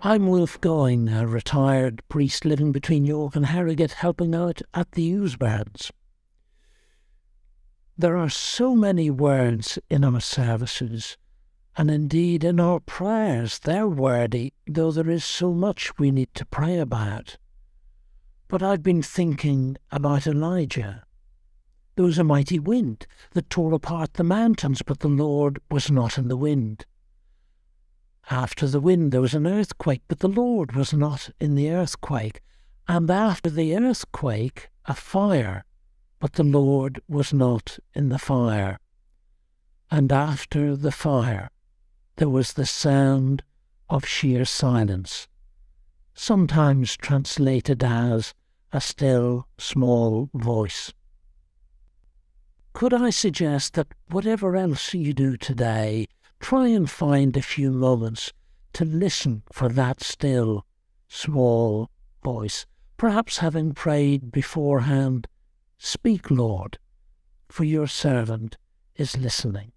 I'm Wilf Going, a retired priest living between York and Harrogate, helping out at the Ewsbarns. There are so many words in our services, and indeed in our prayers. They're wordy, though there is so much we need to pray about. But I've been thinking about Elijah. There was a mighty wind that tore apart the mountains, but the Lord was not in the wind. After the wind there was an earthquake, but the Lord was not in the earthquake. And after the earthquake, a fire, but the Lord was not in the fire. And after the fire, there was the sound of sheer silence, sometimes translated as a still, small voice. Could I suggest that whatever else you do today, try and find a few moments to listen for that still, small voice. Perhaps having prayed beforehand, "Speak, Lord, for your servant is listening."